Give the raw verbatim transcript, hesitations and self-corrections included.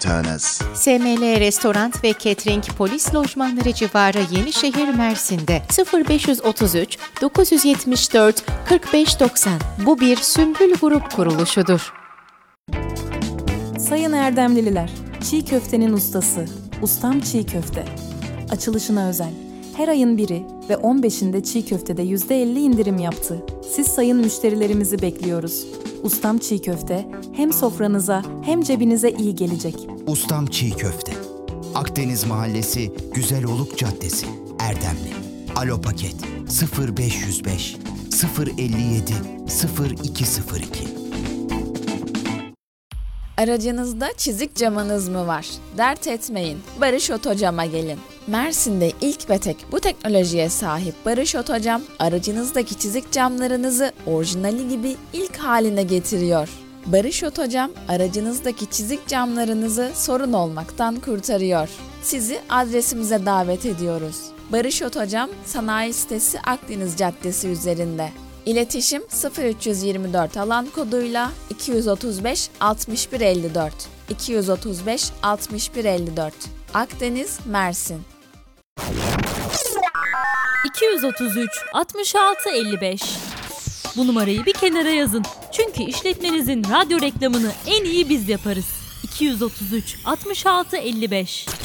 ortağınız. S M L Restoran ve Catering Polis Lojmanları civarı Yenişehir, Mersin'de sıfır beş otuz üç dokuz yetmiş dört kırk beş doksan. Bu bir Sümbül Grup kuruluşudur. Sayın Erdemlililer, çiğ köftenin ustası, Ustam Çiğ Köfte. Açılışına özel. Her ayın biri ve on beşinde çiğ köftede yüzde elli indirim yaptı. Siz sayın müşterilerimizi bekliyoruz. Ustam Çiğ Köfte hem sofranıza hem cebinize iyi gelecek. Ustam Çiğ Köfte. Akdeniz Mahallesi, Güzeloluk Caddesi, Erdemli. Alo Paket sıfır beş yüz beş sıfır elli yedi sıfır iki sıfır iki. Aracınızda çizik camınız mı var? Dert etmeyin, Barış Otocam'a gelin. Mersin'de ilk ve tek bu teknolojiye sahip Barış Otocam, aracınızdaki çizik camlarınızı orijinali gibi ilk haline getiriyor. Barış Otocam, aracınızdaki çizik camlarınızı sorun olmaktan kurtarıyor. Sizi adresimize davet ediyoruz. Barış Otocam, sanayi sitesi Akdeniz Caddesi üzerinde. İletişim sıfır üç yüz yirmi dört alan koduyla iki yüz otuz beş altmış bir elli dört iki yüz otuz beş altmış bir elli dört. Akdeniz, Mersin. iki yüz otuz üç altmış altı elli beş. Bu numarayı bir kenara yazın. Çünkü işletmenizin radyo reklamını en iyi biz yaparız. iki yüz otuz üç altmış altı elli beş.